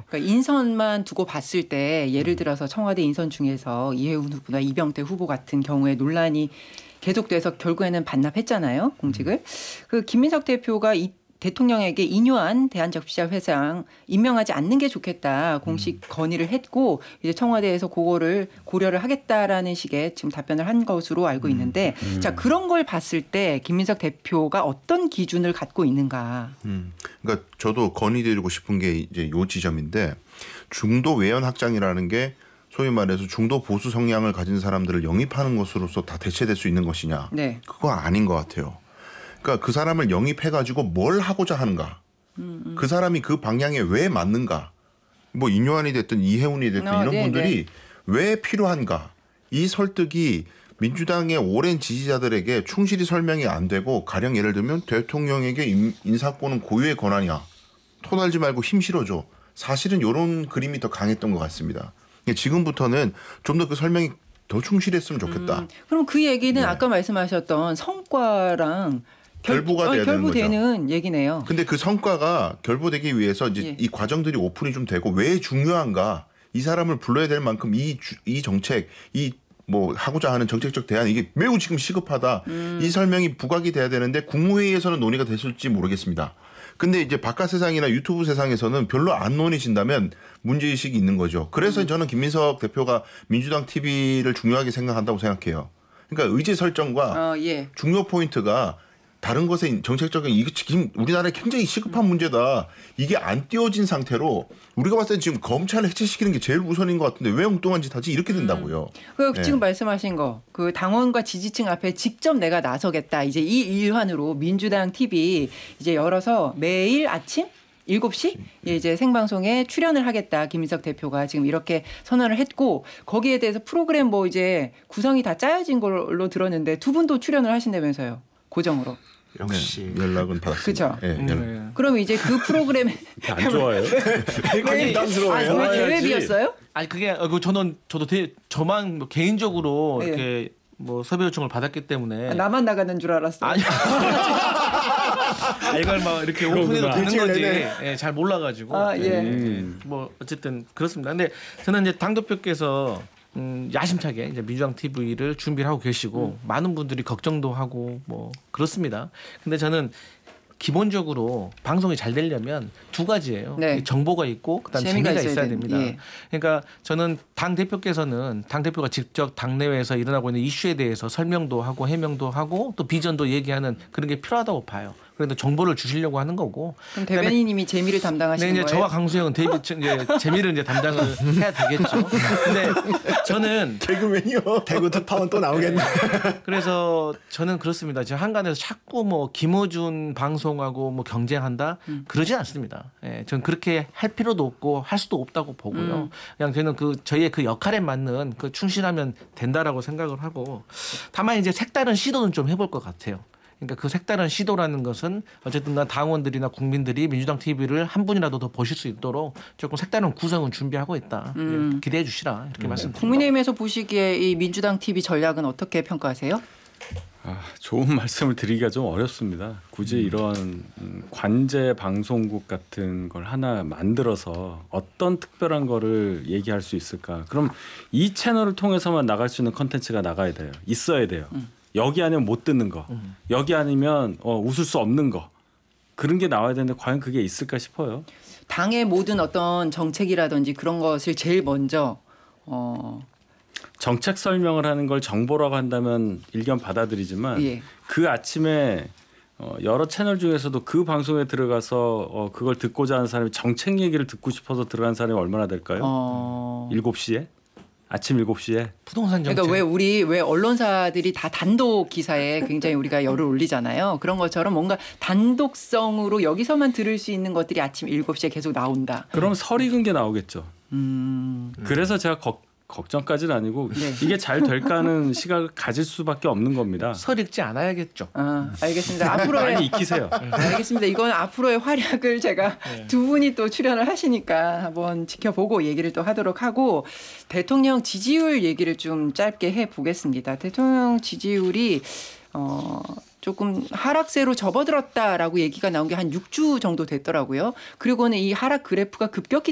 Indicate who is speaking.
Speaker 1: 그러니까 인선만 두고 봤을 때 예를 들어서 청와대 인선 중에서 이해운 후보나 이병태 후보 같은 경우에 논란이 계속돼서 결국에는 반납했잖아요. 공직을. 그 김민석 대표가 이 대통령에게 인요한 대한적시자회장 임명하지 않는 게 좋겠다 공식 건의를 했고 이제 청와대에서 그거를 고려를 하겠다라는 식의 지금 답변을 한 것으로 알고 있는데 자 그런 걸 봤을 때 김민석 대표가 어떤 기준을 갖고 있는가?
Speaker 2: 그러니까 저도 건의드리고 싶은 게 이제 요 지점인데 중도 외연 확장이라는 게 소위 말해서 중도 보수 성향을 가진 사람들을 영입하는 것으로서 다 대체될 수 있는 것이냐?
Speaker 1: 네.
Speaker 2: 그거 아닌 것 같아요. 그러니까 그 사람을 영입해가지고 뭘 하고자 하는가? 그 사람이 그 방향에 왜 맞는가? 뭐 인요한이 됐든 이해운이 됐든 이런
Speaker 1: 네네.
Speaker 2: 분들이 왜 필요한가? 이 설득이 민주당의 오랜 지지자들에게 충실히 설명이 안 되고 가령 예를 들면 대통령에게 인사권은 고유의 권한이야. 토달지 말고 힘 실어줘. 사실은 이런 그림이 더 강했던 것 같습니다. 지금부터는 좀 더 그 설명이 더 충실했으면 좋겠다.
Speaker 1: 그럼 그 얘기는 아까 말씀하셨던 성과랑
Speaker 2: 결부가 돼야
Speaker 1: 결부되는 얘기네요.
Speaker 2: 근데 그 성과가 결부되기 위해서 이제 이 과정들이 오픈이 좀 되고 왜 중요한가? 이 사람을 불러야 될 만큼 이 정책, 이 뭐 하고자 하는 정책적 대안 이게 매우 지금 시급하다. 이 설명이 부각이 돼야 되는데 국무회의에서는 논의가 됐을지 모르겠습니다. 근데 이제 바깥 세상이나 유튜브 세상에서는 별로 안 논의진다면 문제의식이 있는 거죠. 그래서 저는 김민석 대표가 민주당 TV를 중요하게 생각한다고 생각해요. 그러니까 의제 설정과 중요 포인트가 다른 것에 정책적인 이게 지금 우리나라에 굉장히 시급한 문제다. 이게 안 띄워진 상태로 우리가 봤을 때 지금 검찰을 해체시키는 게 제일 우선인 것 같은데 왜 엉뚱한 짓 하지? 이렇게 된다고요.
Speaker 1: 지금 말씀하신 거 그 당원과 지지층 앞에 직접 내가 나서겠다. 이제 이 일환으로 민주당 TV 이제 열어서 매일 아침 7시 이제 생방송에 출연을 하겠다. 김민석 대표가 지금 이렇게 선언을 했고 거기에 대해서 프로그램 뭐 이제 구성이 다 짜여진 걸로 들었는데 두 분도 출연을 하신다면서요. 고정으로.
Speaker 2: 역시 연락은 받았습니다.
Speaker 1: 그렇죠. 그럼 이제 그 프로그램에
Speaker 3: 안 좋아요?
Speaker 1: 되게 부담스러워요. 대회비였어요?
Speaker 4: 아니 그게 저도 저만 뭐 개인적으로 이렇게 뭐 섭외 요청을 받았기 때문에
Speaker 1: 나만 나가는 줄 알았어.
Speaker 4: 아니. 이걸 막 이렇게 오픈해도 되는 건지 잘 몰라가지고 뭐 어쨌든 그렇습니다. 근데 저는 이제 당 대표께서 야심차게 이제 민주당 TV를 준비를 하고 계시고 많은 분들이 걱정도 하고 뭐 그렇습니다. 근데 저는 기본적으로 방송이 잘 되려면 두 가지예요. 정보가 있고 그다음 재미가 있어야 됩니다. 그러니까 저는 당 대표가 직접 당내외에서 일어나고 있는 이슈에 대해서 설명도 하고 해명도 하고 또 비전도 얘기하는 그런 게 필요하다고 봐요. 그래도 정보를 주시려고 하는 거고.
Speaker 1: 그럼 대변인님이 재미를 담당하시는 거예요?
Speaker 4: 저와 강수영은 이제 재미를 이제 담당을 해야 되겠죠. 근데 저는
Speaker 5: 개그맨이요. 대구 특파원 또 나오겠네.
Speaker 4: 그래서 저는 그렇습니다. 제가 한간에서 자꾸 뭐 김어준 방송하고 뭐 경쟁한다 그러진 않습니다. 저는 그렇게 할 필요도 없고 할 수도 없다고 보고요. 그냥 저는 저희의 그 역할에 맞는 그 충실하면 된다라고 생각을 하고 다만 이제 색다른 시도는 좀 해볼 것 같아요. 그러니까 그 색다른 시도라는 것은 어쨌든 당원들이나 국민들이 민주당 TV를 한 분이라도 더 보실 수 있도록 조금 색다른 구성은 준비하고 있다. 기대해 주시라 이렇게 말씀드립니다.
Speaker 1: 국민의힘에서 보시기에 이 민주당 TV 전략은 어떻게 평가하세요?
Speaker 3: 좋은 말씀을 드리기가 좀 어렵습니다. 굳이 이런 관제 방송국 같은 걸 하나 만들어서 어떤 특별한 거를 얘기할 수 있을까? 그럼 이 채널을 통해서만 나갈 수 있는 컨텐츠가 나가야 돼요. 있어야 돼요. 여기 아니면 못 듣는 거. 여기 아니면 웃을 수 없는 거. 그런 게 나와야 되는데 과연 그게 있을까 싶어요.
Speaker 1: 당의 모든 어떤 정책이라든지 그런 것을 제일 먼저
Speaker 3: 정책 설명을 하는 걸 정보라고 한다면 일견 받아들이지만 그 아침에 여러 채널 중에서도 그 방송에 들어가서 그걸 듣고자 하는 사람이 정책 얘기를 듣고 싶어서 들어간 사람이 얼마나 될까요? 7시에? 아침 7시에
Speaker 4: 부동산 정책.
Speaker 1: 그러니까 왜 언론사들이 다 단독 기사에 굉장히 우리가 열을 올리잖아요. 그런 것처럼 뭔가 단독성으로 여기서만 들을 수 있는 것들이 아침 7시에 계속 나온다.
Speaker 3: 그럼 설익은 게 나오겠죠. 그래서 제가 걱정까지는 아니고 이게 잘 될까 하는 시각을 가질 수밖에 없는 겁니다.
Speaker 4: 설 읽지 않아야겠죠.
Speaker 1: 알겠습니다. 앞으로의
Speaker 3: 많이 익히세요.
Speaker 1: 알겠습니다. 이건 앞으로의 활약을 제가 두 분이 또 출연을 하시니까 한번 지켜보고 얘기를 또 하도록 하고 대통령 지지율 얘기를 좀 짧게 해보겠습니다. 대통령 지지율이 조금 하락세로 접어들었다라고 얘기가 나온 게 한 6주 정도 됐더라고요. 그리고는 이 하락 그래프가 급격히